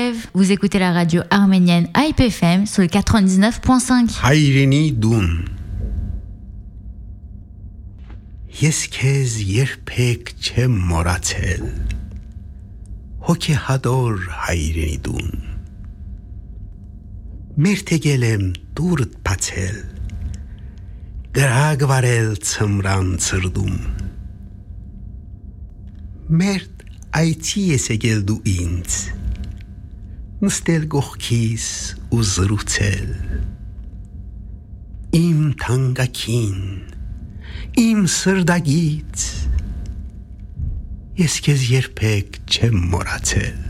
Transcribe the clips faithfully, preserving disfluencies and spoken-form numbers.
Kiev. Vous écoutez la radio arménienne Hype F M sur le quatre-vingt-dix-neuf point cinq. Հայրենի դուն Ես քեզ երբեք չեմ մոռացել Հոգեհադոր հայրենի դուն Մերթեգել եմ դուրդ բացել Գրակ վարել ծմրան ծրդում Մերթ այցի ես եկել դու ինձ Նստել գողքիս ու զրուցել Իմ թանկագին Իմ սրդագից Ես քեզ երբեք չեմ մոռացել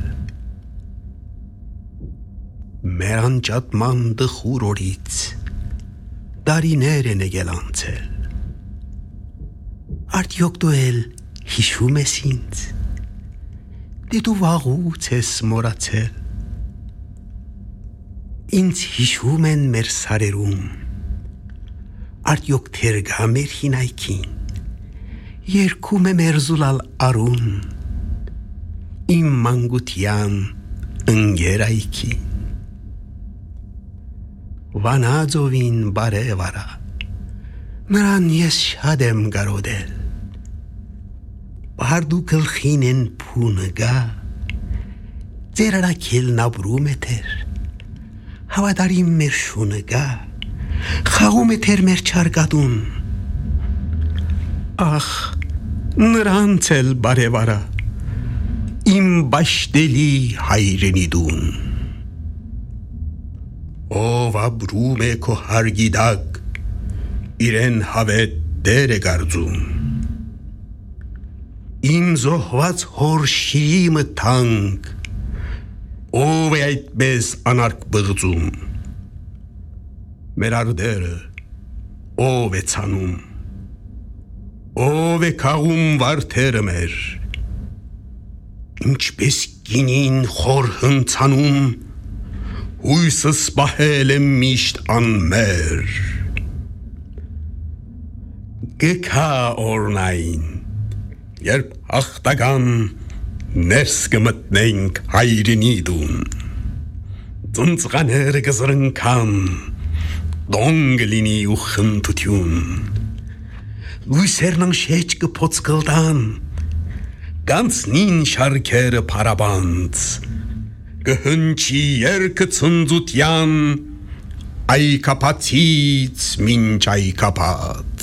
Մեր անջատման դխուր օրից Դարիներ են եկել անցել Արդյոք դու էլ հիշում ես ինձ Դե դու վաղուց ես մոռացել Ինձ հիշում են մեր սարերում Արդյոք թերգա մեր հինայքին Երգում է մեր զուլալ արուն Իմ մանկության ընկերայքին Վանաձովին բարև արա Նրան ես շատ եմ գարոդել Բարդու գլխին են փունը գա Ձեր արաքելն ապրում է թեր Հավատարիմ մեր շունը գա Խաղում է թեր մեր չարգադուն Ախ, նրանց էլ բարև արա Իմ բաշտելի հայրենի դուն Ով ապրում է քո հարգի տակ Իրեն հավետ դեր է գարձում Իմ զոհված հոր շիրիմը թանկ Ով է այդպես անարգ բղծում Մեր արդերը ով է ցանում Ով է քաղում վարդերը մեր Ինչպես գինին խոր հնցանում Հույսս պահել եմ միշտ անմեր Գքա օրնային Երբ հաղթական ներս կմտնենք հայրենի դուն Ծնծղաները կզրնքան Դոն գլինի ու խնդություն Լույսերն անշեչ կփոց կլտան Գանցնին շարքերը պարաբանց Կհնչի երկը ծնձության Այկապացից մինչ այկապատ